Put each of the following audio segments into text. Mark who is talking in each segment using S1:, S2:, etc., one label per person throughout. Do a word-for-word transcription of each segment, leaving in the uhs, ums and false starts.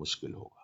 S1: मुश्किल होगा।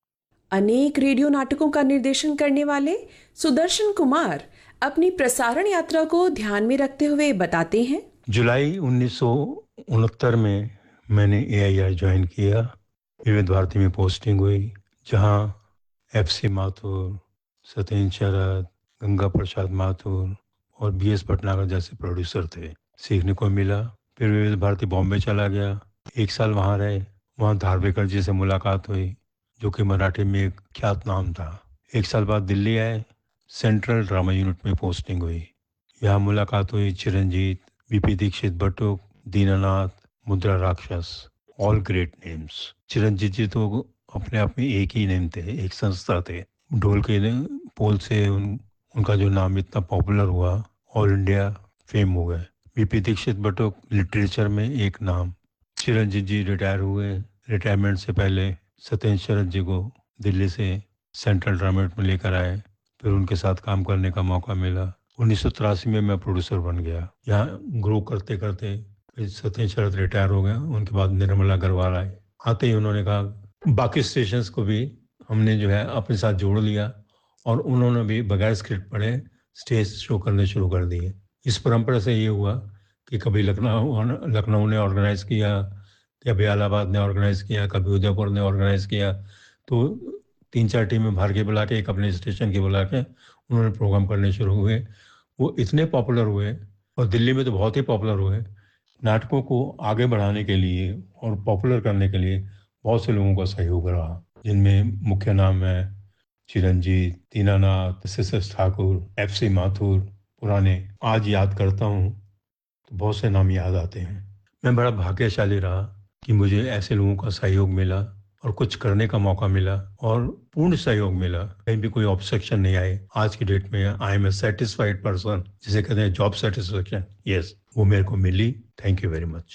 S2: अनेक रेडियो नाटकों का निर्देशन करने वाले सुदर्शन कुमार अपनी प्रसारण यात्रा को ध्यान में रखते हुए बताते हैं,
S3: जुलाई उन्नीस सौ उनहत्तर में मैंने ए आई आर ज्वाइन किया। विविध भारती में पोस्टिंग हुई, जहां एफ सी माथुर, सत्येंद्र शरद, गंगा प्रसाद माथुर और बी एस भटनागर जैसे प्रोड्यूसर थे। सीखने को मिला। फिर विविध भारती बॉम्बे चला गया, एक साल वहां रहे। वहां धारवेकर जी से मुलाकात हुई, जो कि मराठी में एक ख्यात नाम था। एक साल बाद दिल्ली आए, सेंट्रल ड्रामा यूनिट में पोस्टिंग हुई। यहाँ मुलाकात हुई चिरंजीत, वीपी दीक्षित बटुक, दीनानाथ, मुद्रा राक्षस, ऑल ग्रेट नेम्स। चिरंजीत जी तो अपने आप में एक ही नेम थे, एक संस्था थे। ढोल के पोल से उन, उनका जो नाम इतना पॉपुलर हुआ, ऑल इंडिया फेम हो गए। वीपी दीक्षित बटुक लिटरेचर में एक नाम। चिरंजीत जी रिटायर हुए। रिटायरमेंट से पहले सत्येंद्र शरद जी को दिल्ली से सेंट्रल ड्रामा में लेकर आए। फिर उनके साथ काम करने का मौका मिला। उन्नीस सौ तिरासी में मैं प्रोड्यूसर बन गया। यहाँ ग्रो करते करते फिर सत्येंद्र शरद रिटायर हो गए। उनके बाद निर्मला अग्रवाल आए। आते ही उन्होंने कहा बाकी स्टेशंस को भी हमने जो है अपने साथ जोड़ लिया, और उन्होंने भी बगैर स्क्रिप्ट पढ़े स्टेज शो करने शुरू कर दिए। इस परंपरा से ये हुआ कि कभी लखनऊ लखनऊ ने ऑर्गेनाइज किया, कभी इलाहाबाद ने ऑर्गेनाइज किया, कभी उदयपुर ने ऑर्गेनाइज किया। तो तीन चार टीमें बाहर के बुला के, एक अपने स्टेशन की बुला के उन्होंने प्रोग्राम करने शुरू हुए। वो इतने पॉपुलर हुए, और दिल्ली में तो बहुत ही पॉपुलर हुए। नाटकों को आगे बढ़ाने के लिए और पॉपुलर करने के लिए बहुत से लोगों का सहयोग रहा, जिनमें मुख्य नाम है Chiranjit, Dinanath, S S Thakur, F C Mathur. पुराने आज याद करता हूँ तो बहुत से नाम याद आते हैं। मैं बड़ा भाग्यशाली रहा कि मुझे ऐसे लोगों का सहयोग मिला और कुछ करने का मौका मिला, और पूर्ण सहयोग मिला। कहीं भी कोई ऑब्जेक्शन नहीं आए। आज की डेट में I M A satisfied person, जिसे कहते हैं जॉब सेटिस्फेक्शन। यस, वो मेरे को मिली। Thank you very much.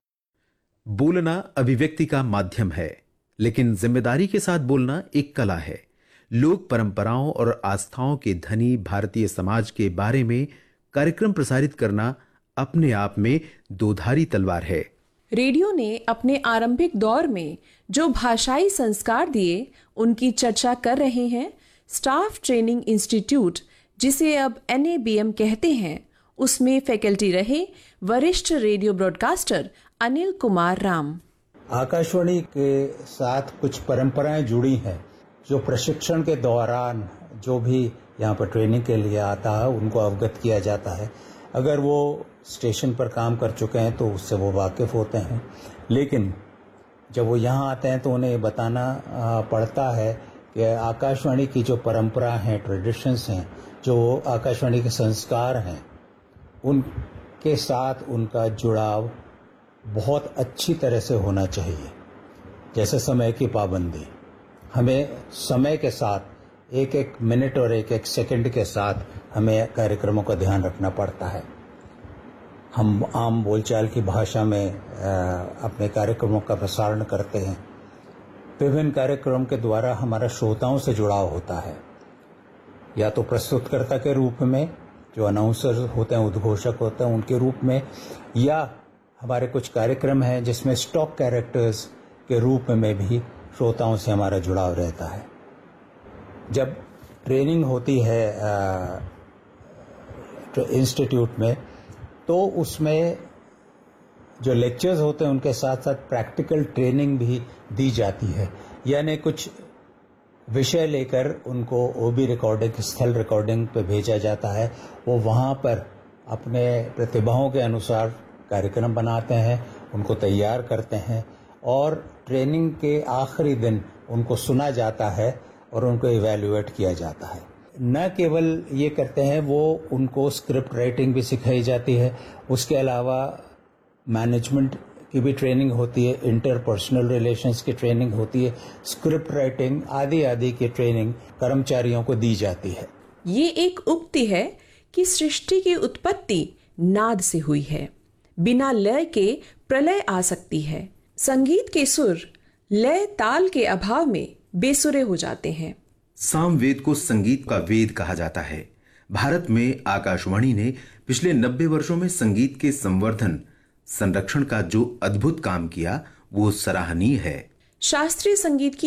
S4: बोलना अभिव्यक्ति का माध्यम है, लेकिन जिम्मेदारी के साथ बोलना एक कला है। लोक परंपराओं और आस्थाओं के धनी भारतीय समाज के बारे में कार्यक्रम प्रसारित करना अपने आप में दोधारी तलवार है।
S2: रेडियो ने अपने आरंभिक दौर में जो भाषाई संस्कार दिए, उनकी चर्चा कर रहे हैं स्टाफ ट्रेनिंग इंस्टीट्यूट, जिसे अब एन ए बी एम कहते हैं। उसमें फैकल्टी रहे वरिष्ठ रेडियो ब्रॉडकास्टर अनिल कुमार राम।
S5: आकाशवाणी के साथ कुछ परंपराएं जुड़ी हैं, जो प्रशिक्षण के दौरान जो भी यहाँ पर ट्रेनिंग के लिए आता है उनको अवगत किया जाता है। अगर वो स्टेशन पर काम कर चुके हैं तो उससे वो वाकिफ होते हैं, लेकिन जब वो यहाँ आते हैं तो उन्हें बताना पड़ता है कि आकाशवाणी की जो परंपरा हैं, ट्रेडिशंस हैं, जो आकाशवाणी के संस्कार हैं, उनके साथ उनका जुड़ाव बहुत अच्छी तरह से होना चाहिए। जैसे समय की पाबंदी, हमें समय के साथ एक एक मिनट और एक एक सेकंड के साथ हमें कार्यक्रमों का ध्यान रखना पड़ता है। हम आम बोलचाल की भाषा में अपने कार्यक्रमों का प्रसारण करते हैं। विभिन्न कार्यक्रम के द्वारा हमारा श्रोताओं से जुड़ाव होता है, या तो प्रस्तुतकर्ता के रूप में, जो अनाउंसर होते हैं, उद्घोषक होते हैं, उनके रूप में, या हमारे कुछ कार्यक्रम हैं जिसमें स्टॉक कैरेक्टर्स के रूप में भी श्रोताओं से हमारा जुड़ाव रहता है। जब ट्रेनिंग होती है इंस्टीट्यूट में, तो उसमें जो लेक्चर्स होते हैं उनके साथ साथ प्रैक्टिकल ट्रेनिंग भी दी जाती है। यानी कुछ विषय लेकर उनको ओबी रिकॉर्डिंग, स्थल रिकॉर्डिंग पे भेजा जाता है। वो वहाँ पर अपने प्रतिभाओं के अनुसार कार्यक्रम बनाते हैं, उनको तैयार करते हैं, और ट्रेनिंग के आखिरी दिन उनको सुना जाता है और उनको इवैल्यूएट किया जाता है। न केवल ये करते हैं, वो उनको स्क्रिप्ट राइटिंग भी सिखाई जाती है। उसके अलावा मैनेजमेंट की भी ट्रेनिंग होती है, इंटरपर्सनल रिलेशंस की ट्रेनिंग होती है, स्क्रिप्ट राइटिंग आदि आदि की ट्रेनिंग कर्मचारियों को दी जाती है।
S2: ये एक उक्ति है कि सृष्टि की उत्पत्ति नाद से हुई है। बिना लय के प्रलय आ सकती है। संगीत के सुर लय ताल के अभाव में बेसुरे हो जाते हैं।
S4: सामवेद को संगीत का वेद कहा जाता है। भारत में आकाशवाणी ने पिछले नब्बे वर्षों में संगीत के संवर्धन, संरक्षण का जो अद्भुत काम किया, वो सराहनीय है।
S2: शास्त्रीय संगीत की